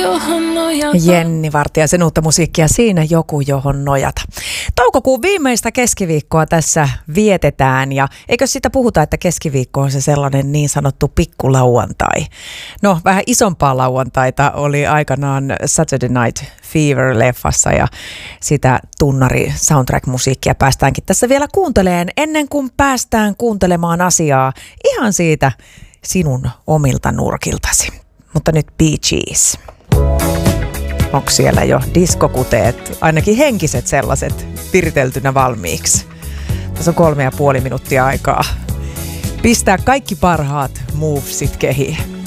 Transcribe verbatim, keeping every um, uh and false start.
johon nojata. Jenni Vartiaisen uutta musiikkia, siinä joku johon nojata. Toukokuun viimeistä keskiviikkoa tässä vietetään ja eikö sitä puhuta, että keskiviikko on se sellainen niin sanottu pikkulauantai. No vähän isompaa lauantaita oli aikanaan Saturday Night Fever-leffassa ja sitä tunnari soundtrack-musiikkia päästäänkin tässä vielä kuunteleen ennen kuin päästään kuuntelemaan asiaa ihan siitä sinun omilta nurkiltasi. Mutta nyt Bee Gees. Onko siellä jo diskokuteet, ainakin henkiset sellaiset, viriteltynä valmiiksi? Tässä on kolme ja puoli minuuttia aikaa pistää kaikki parhaat movesit kehiin.